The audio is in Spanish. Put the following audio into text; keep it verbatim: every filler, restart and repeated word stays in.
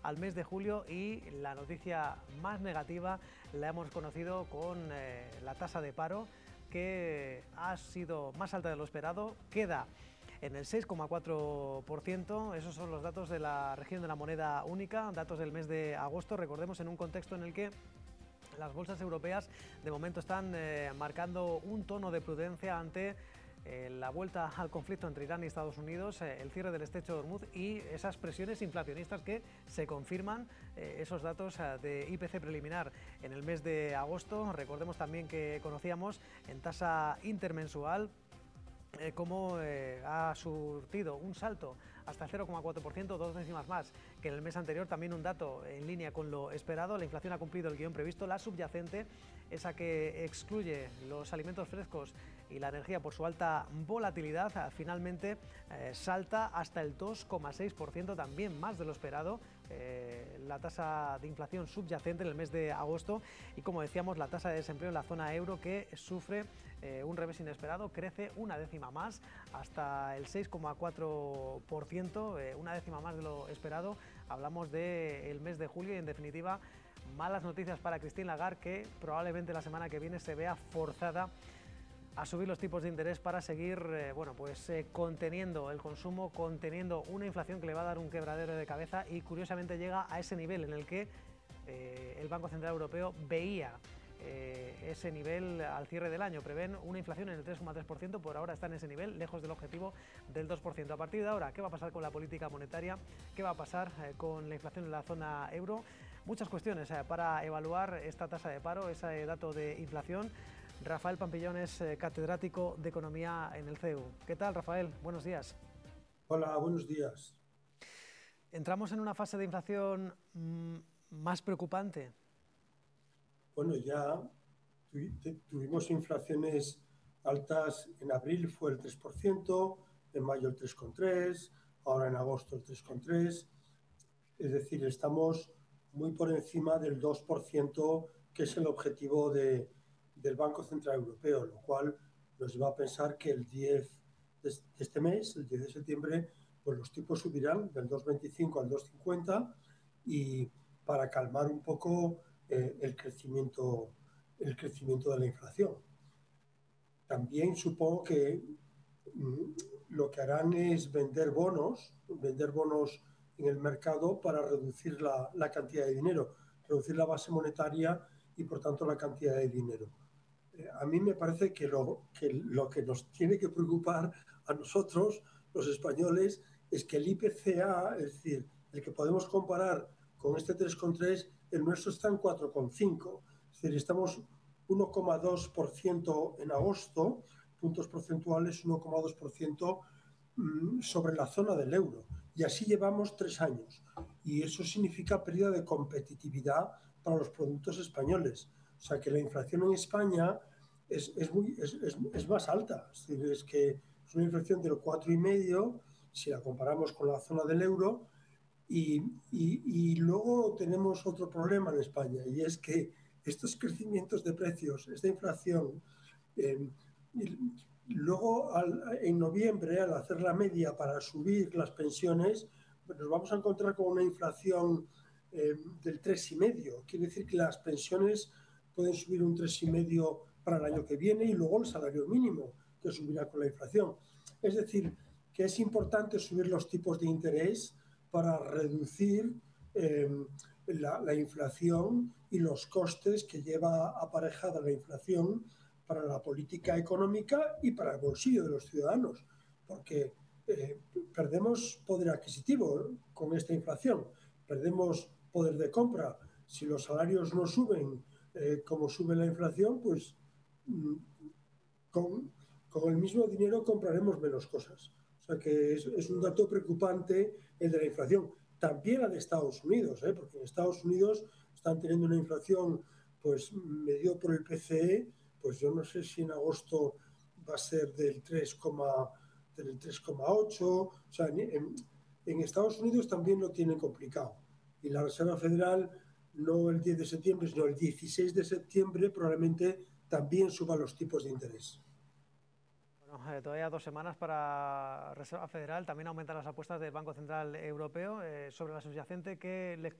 al mes de julio, y la noticia más negativa la hemos conocido con eh, la tasa de paro, que ha sido más alta de lo esperado, queda en el seis coma cuatro por ciento. Esos son los datos de la región de la moneda única, datos del mes de agosto, recordemos, en un contexto en el que las bolsas europeas de momento están eh, marcando un tono de prudencia ante eh, la vuelta al conflicto entre Irán y Estados Unidos, eh, el cierre del estrecho de Hormuz y esas presiones inflacionistas que se confirman, eh, esos datos eh, de I P C preliminar en el mes de agosto. Recordemos también que conocíamos en tasa intermensual Eh, cómo eh, ha surtido un salto hasta el cero coma cuatro por ciento, dos décimas más que en el mes anterior, también un dato en línea con lo esperado. La inflación ha cumplido el guión previsto, la subyacente, esa que excluye los alimentos frescos y la energía por su alta volatilidad, finalmente eh, salta hasta el dos coma seis por ciento, también más de lo esperado, eh, la tasa de inflación subyacente en el mes de agosto. Y como decíamos, la tasa de desempleo en la zona euro, que sufre eh, un revés inesperado, crece una décima más hasta el seis coma cuatro por ciento, eh, una décima más de lo esperado. Hablamos del mes de julio y, en definitiva, malas noticias para Christine Lagarde, que probablemente la semana que viene se vea forzada a subir los tipos de interés para seguir eh, bueno, pues, eh, conteniendo el consumo, conteniendo una inflación que le va a dar un quebradero de cabeza, y curiosamente llega a ese nivel en el que eh, el Banco Central Europeo veía Eh, ese nivel al cierre del año. Prevén una inflación en el tres coma tres por ciento, por ahora está en ese nivel, lejos del objetivo del dos por ciento. A partir de ahora, ¿qué va a pasar con la política monetaria? ¿Qué va a pasar eh, con la inflación en la zona euro? Muchas cuestiones eh, para evaluar esta tasa de paro, ese dato de inflación. Rafael Pampillón es eh, catedrático de Economía en el C E U. ¿Qué tal, Rafael? Buenos días. Hola, buenos días. ¿Entramos en una fase de inflación mmm, más preocupante? Bueno, ya tuvimos inflaciones altas. En abril fue el tres por ciento, en mayo el tres coma tres por ciento, ahora en agosto el tres coma tres por ciento. Es decir, estamos muy por encima del dos por ciento, que es el objetivo de, del Banco Central Europeo, lo cual nos va a pensar que el diez de este mes, el diez de septiembre, pues los tipos subirán del dos coma veinticinco al dos coma cincuenta, y para calmar un poco eh, el crecimiento, el crecimiento de la inflación. También supongo que mm, lo que harán es vender bonos, vender bonos en el mercado para reducir la, la cantidad de dinero, reducir la base monetaria y, por tanto, la cantidad de dinero. Eh, a mí me parece que lo, que lo que nos tiene que preocupar a nosotros, los españoles, es que el I P C A, es decir, el que podemos comparar con este tres coma tres, el nuestro está en cuatro coma cinco. Es decir, estamos uno coma dos por ciento en agosto, puntos porcentuales, uno coma dos por ciento sobre la zona del euro. Y así llevamos tres años. Y eso significa pérdida de competitividad para los productos españoles. O sea, que la inflación en España es, es, muy, es, es, es más alta. Es decir, es que es una inflación del cuatro coma cinco si la comparamos con la zona del euro. Y, y, y luego tenemos otro problema en España, y es que estos crecimientos de precios, esta inflación, eh, luego al, en noviembre, al hacer la media para subir las pensiones, nos vamos a encontrar con una inflación eh, del tres coma cinco. Quiere decir que las pensiones pueden subir un tres coma cinco para el año que viene, y luego el salario mínimo, que subirá con la inflación. Es decir, que es importante subir los tipos de interés para reducir eh, la, la inflación y los costes que lleva aparejada la inflación para la política económica y para el bolsillo de los ciudadanos, porque eh, perdemos poder adquisitivo con esta inflación, perdemos poder de compra. Si los salarios no suben eh, como sube la inflación, pues mm, con, con el mismo dinero compraremos menos cosas. O sea que es, es un dato preocupante el de la inflación. También la de Estados Unidos, ¿eh? Porque en Estados Unidos están teniendo una inflación, pues medido por el P C E, pues yo no sé si en agosto va a ser del tres coma ocho. O sea, en, en Estados Unidos también lo tienen complicado. Y la Reserva Federal, no el diez de septiembre, sino el dieciséis de septiembre, probablemente también suba los tipos de interés. Bueno, eh, todavía dos semanas para Reserva Federal. También aumentan las apuestas del Banco Central Europeo eh, sobre la subyacente. ¿Qué,